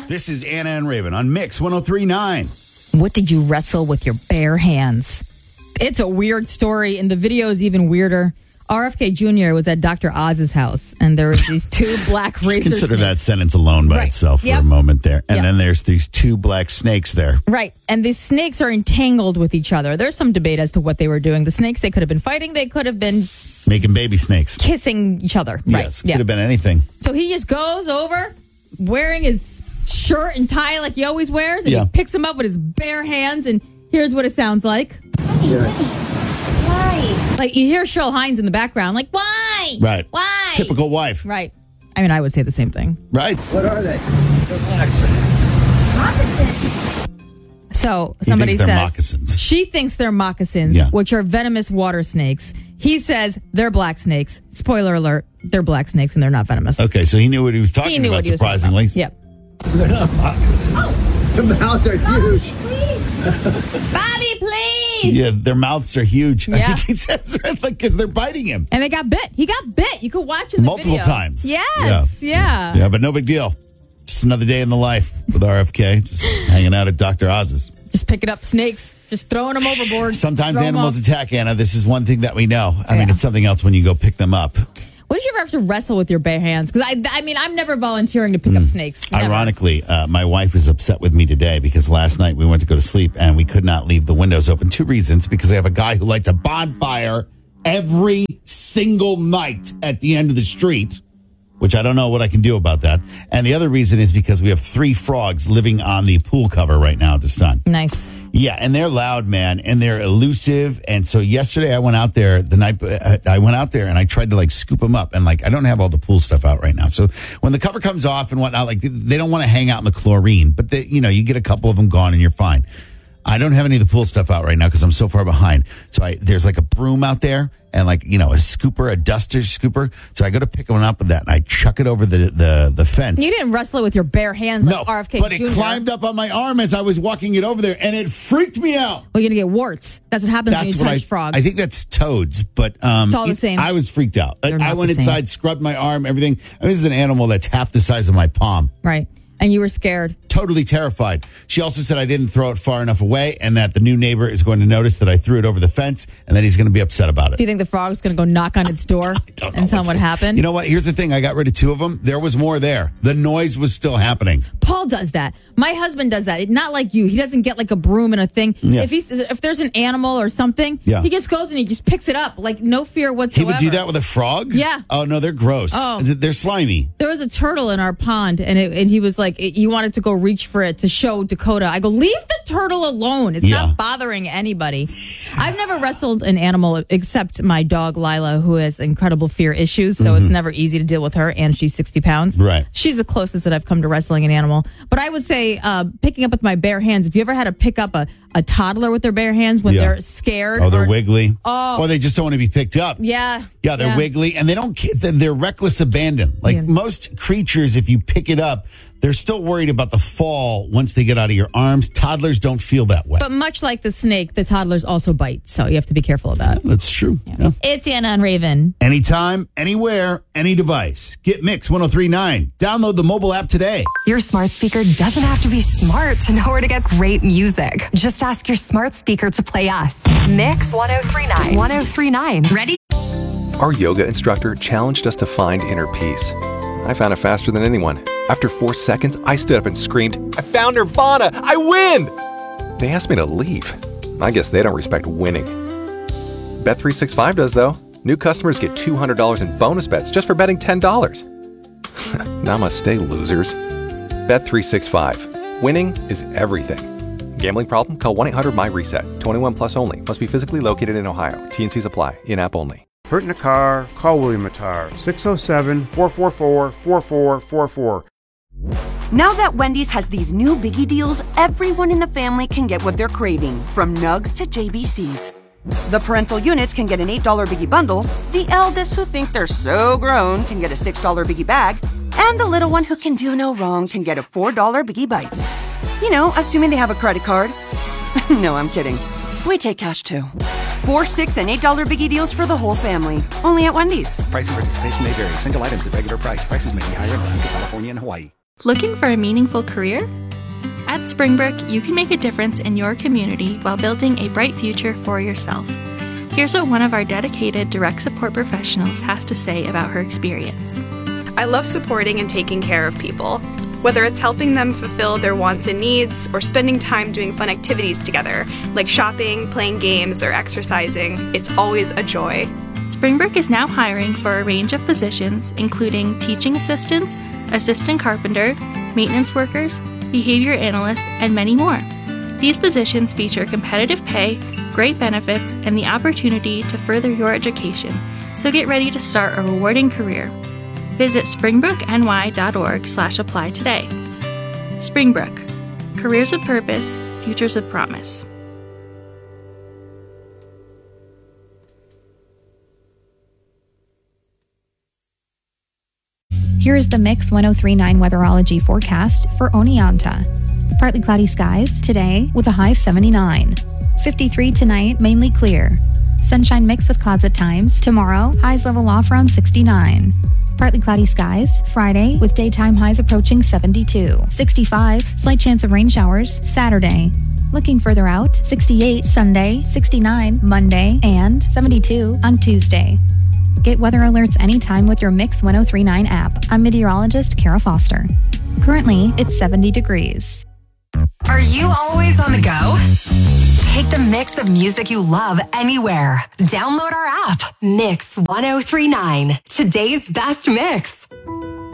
This is Anna and Raven on Mix 103.9. What did you wrestle with your bare hands? It's a weird story, and the video is even weirder. RFK Jr. was at Dr. Oz's house, and there were these two black razor Consider snakes. that sentence alone by itself for a moment there. And then there's these two black snakes there. Right. And these snakes are entangled with each other. There's some debate as to what they were doing. The snakes, they could have been fighting. They could have been making baby snakes. Kissing each other. Yes, could have been anything. So he just goes over wearing his shirt and tie like he always wears, and he picks them up with his bare hands, and here's what it sounds like. Why? Like you hear Cheryl Hines in the background, like, why? Right. Why? Typical wife. Right. I mean, I would say the same thing. Right. What are they? They're moccasins. So somebody he thinks says they're moccasins. She thinks they're moccasins, which are venomous water snakes. He says they're black snakes. Spoiler alert, they're black snakes and they're not venomous. Okay, so he knew what he was talking about, surprisingly. Yep. They're not moccasins. The mouths are huge. Bobby, please. Yeah, their mouths are huge. Yeah. I think he says because they're biting him. And they got bit. He got bit. You could watch in the Multiple video. times. Yes. Yeah. Yeah, but no big deal. Just another day in the life with RFK. Just hanging out at Dr. Oz's. Just picking up snakes. Just throwing them overboard. Sometimes animals attack, Anna. This is one thing that we know. I mean, it's something else when you go pick them up. What did you ever have to wrestle with your bare hands? Because I mean, I'm never volunteering to pick up snakes. Never. Ironically, my wife is upset with me today because last night we went to go to sleep and we could not leave the windows open. Two reasons: because I have a guy who lights a bonfire every single night at the end of the street, which I don't know what I can do about that. And the other reason is because we have 3 frogs living on the pool cover right now at this time. Nice. Yeah, and they're loud, man, and they're elusive. And so yesterday I went out there and I tried to scoop them up, and I don't have all the pool stuff out right now. So when the cover comes off and whatnot, they don't want to hang out in the chlorine, but you get a couple of them gone and you're fine. I don't have any of the pool stuff out right now because I'm so far behind. So there's a broom out there and a scooper, a duster scooper. So I go to pick one up with that and I chuck it over the fence. You didn't wrestle it with your bare hands like RFK but Jr. it climbed up on my arm as I was walking it over there and it freaked me out. Well, you're going to get warts. That's what happens when you touch frogs. I think that's toads, but it's all the same. I was freaked out. I went the same. inside, scrubbed my arm, everything. This is an animal that's half the size of my palm. Right. And you were scared. Totally terrified. She also said I didn't throw it far enough away and that the new neighbor is going to notice that I threw it over the fence and that he's going to be upset about it. Do you think the frog's going to go knock on its door and tell him what happened? You know what? Here's the thing. I got rid of 2 of them. There was more there. The noise was still happening. Paul does that. My husband does that. Not like you. He doesn't get a broom and a thing. Yeah. If there's an animal or something, he just goes and he just picks it up. No fear whatsoever. He would do that with a frog? Yeah. Oh, no, they're gross. Oh. They're slimy. There was a turtle in our pond, and he was he wanted to go reach for it to show Dakota. I go, leave the turtle alone. It's not bothering anybody. I've never wrestled an animal except my dog, Lila, who has incredible fear issues, so it's never easy to deal with her, and she's 60 pounds. Right. She's the closest that I've come to wrestling an animal. But I would say picking up with my bare hands, if you ever had to pick up a toddler with their bare hands when they're scared. Oh, they're wiggly. Oh. Or they just don't want to be picked up. Yeah. Yeah, they're wiggly, and they're reckless abandon. Most creatures, if you pick it up, they're still worried about the fall once they get out of your arms. Toddlers don't feel that way. But much like the snake, the toddlers also bite, so you have to be careful of that. That's true. Yeah. It's Anna and Raven. Anytime, anywhere, any device. Get Mix 103.9. Download the mobile app today. Your smart speaker doesn't have to be smart to know where to get great music. Just ask your smart speaker to play us. Mix 103.9. 103.9. Ready? Our yoga instructor challenged us to find inner peace. I found it faster than anyone. After 4 seconds, I stood up and screamed, "I found Nirvana! I win!" They asked me to leave. I guess they don't respect winning. Bet365 does, though. New customers get $200 in bonus bets just for betting $10. Namaste, losers. Bet365. Winning is everything. Gambling problem? Call 1-800-MY-RESET. 21 plus only. Must be physically located in Ohio. T&Cs apply. In-app only. Hurt in a car? Call William Attar. 607-444-4444. Now that Wendy's has these new biggie deals, everyone in the family can get what they're craving, from nugs to JBCs. The parental units can get an $8 biggie bundle, the eldest who think they're so grown can get a $6 biggie bag, and the little one who can do no wrong can get a $4 biggie bites. You know, assuming they have a credit card. No, I'm kidding. We take cash too. $4, $6, and $8 biggie deals for the whole family. Only at Wendy's. Price and participation may vary. Single items at regular price. Prices may be higher in Alaska, California, and Hawaii. Looking for a meaningful career? At Springbrook, you can make a difference in your community while building a bright future for yourself. Here's what one of our dedicated direct support professionals has to say about her experience. I love supporting and taking care of people. Whether it's helping them fulfill their wants and needs or spending time doing fun activities together, like shopping, playing games, or exercising, it's always a joy. Springbrook is now hiring for a range of positions, including teaching assistants, assistant carpenter, maintenance workers, behavior analysts, and many more. These positions feature competitive pay, great benefits, and the opportunity to further your education, so get ready to start a rewarding career. Visit springbrookny.org/apply today. Springbrook. Careers with purpose, futures with promise. Here is the Mix 1039 weatherology forecast for Oneonta. Partly cloudy skies today with a high of 79. 53 tonight, mainly clear. Sunshine mixed with clouds at times. Tomorrow, highs level off around 69. Partly cloudy skies Friday with daytime highs approaching 72. 65, slight chance of rain showers Saturday. Looking further out, 68 Sunday, 69 Monday, and 72 on Tuesday. Get weather alerts anytime with your Mix 1039 app. I'm meteorologist Kara Foster. Currently, it's 70 degrees. Are you always on the go? Take the mix of music you love anywhere. Download our app, Mix 1039. Today's best mix.